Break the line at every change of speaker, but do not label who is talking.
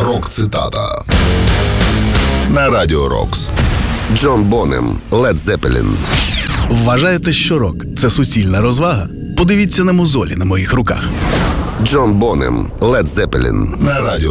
Рок-цитата на Радіо Рокс. Джон Бонем, Led Zeppelin.
Вважаєте, що рок – це суцільна розвага? Подивіться на мозолі на моїх руках.
Джон Бонем, Led Zeppelin на Радіо